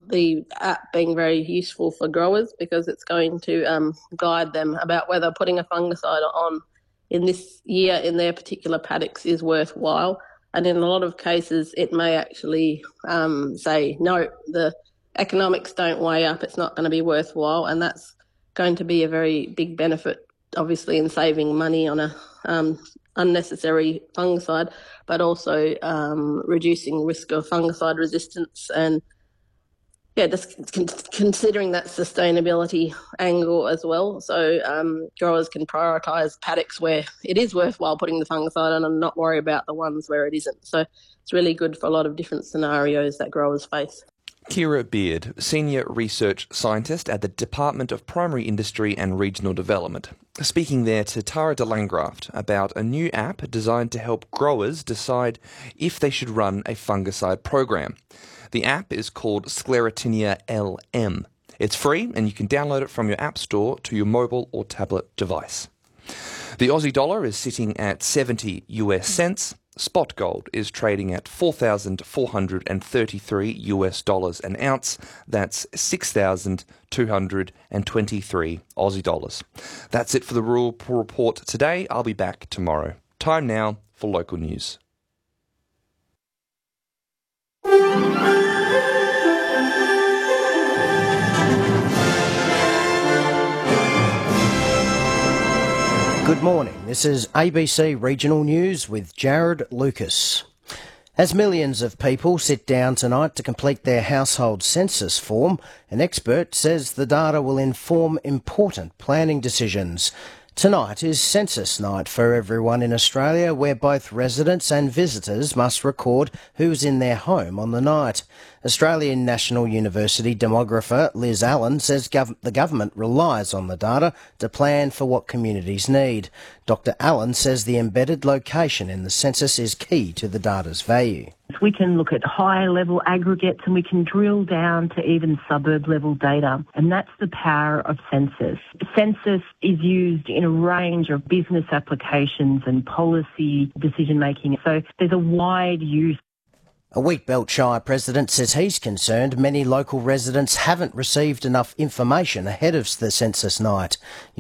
the app being very useful for growers because it's going to guide them about whether putting a fungicide on in this year in their particular paddocks is worthwhile. And in a lot of cases, it may actually say, no, the economics don't weigh up, it's not going to be worthwhile. And that's going to be a very big benefit, obviously, in saving money on a unnecessary fungicide, but also reducing risk of fungicide resistance and just considering that sustainability angle as well. So growers can prioritise paddocks where it is worthwhile putting the fungicide on and not worry about the ones where it isn't. So it's really good for a lot of different scenarios that growers face. Kira Beard, Senior Research Scientist at the Department of Primary Industry and Regional Development, speaking there to Tara de Langraft about a new app designed to help growers decide if they should run a fungicide program. The app is called Sclerotinia LM. It's free and you can download it from your app store to your mobile or tablet device. The Aussie dollar is sitting at 70 US cents. Spot gold is trading at $4,433 an ounce. That's 6,223 Aussie dollars. That's it for the Rural Report today. I'll be back tomorrow. Time now for local news. Good morning. This is ABC Regional News with Jared Lucas. As millions of people sit down tonight to complete their household census form, an expert says the data will inform important planning decisions. Tonight is census night for everyone in Australia, where both residents and visitors must record who's in their home on the night. Australian National University demographer Liz Allen says the government relies on the data to plan for what communities need. Dr Allen says the embedded location in the census is key to the data's value. We can look at higher level aggregates and we can drill down to even suburb level data, and that's the power of census. Census is used in a range of business applications and policy decision making, so there's a wide use. A Wheatbelt Shire president says he's concerned many local residents haven't received enough information ahead of the census night.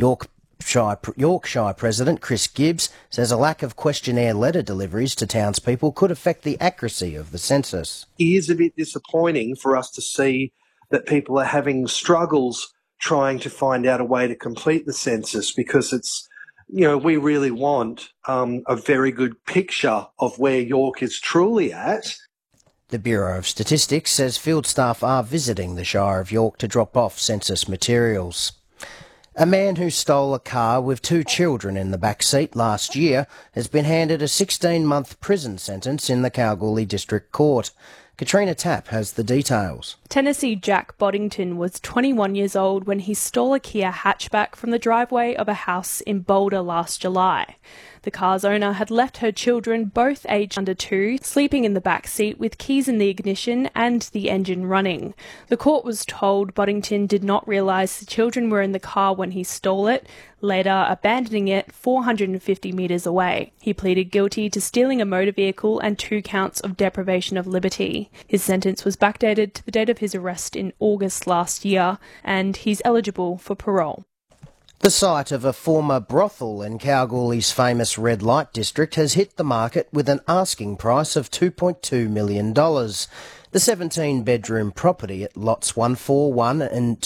Yorkshire President Chris Gibbs says a lack of questionnaire letter deliveries to townspeople could affect the accuracy of the census. It is a bit disappointing for us to see that people are having struggles trying to find out a way to complete the census, because it's, we really want a very good picture of where York is truly at. The Bureau of Statistics says field staff are visiting the Shire of York to drop off census materials. A man who stole a car with 2 children in the back seat last year has been handed a 16-month prison sentence in the Kalgoorlie District Court. Katrina Tapp has the details. Tennessee Jack Boddington was 21 years old when he stole a Kia hatchback from the driveway of a house in Boulder last July. The car's owner had left her children, both aged under 2, sleeping in the back seat with keys in the ignition and the engine running. The court was told Boddington did not realise the children were in the car when he stole it, later abandoning it 450 metres away. He pleaded guilty to stealing a motor vehicle and 2 counts of deprivation of liberty. His sentence was backdated to the date of his arrest in August last year, and he's eligible for parole. The site of a former brothel in Kalgoorlie's famous red light district has hit the market with an asking price of $2.2 million. The 17-bedroom property at lots 141 and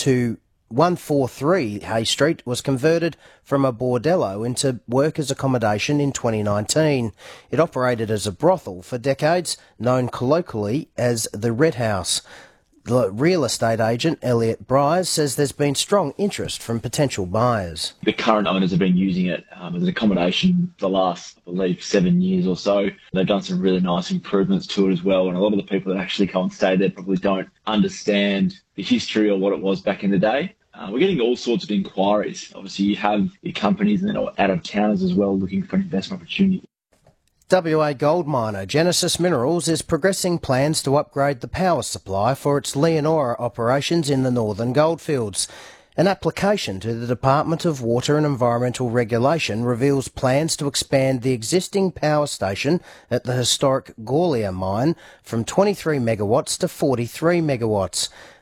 143 Hay Street was converted from a bordello into workers' accommodation in 2019. It operated as a brothel for decades, known colloquially as the Red House. The real estate agent, Elliot Bryce, says there's been strong interest from potential buyers. The current owners have been using it as an accommodation for the last, I believe, 7 years or so. They've done some really nice improvements to it as well, and a lot of the people that actually come and stay there probably don't understand the history or what it was back in the day. We're getting all sorts of inquiries. Obviously, you have your companies and then out-of-towners as well looking for an investment opportunity. WA gold miner Genesis Minerals is progressing plans to upgrade the power supply for its Leonora operations in the northern goldfields. An application to the Department of Water and Environmental Regulation reveals plans to expand the existing power station at the historic Gaulia mine from 23 megawatts to 43 megawatts.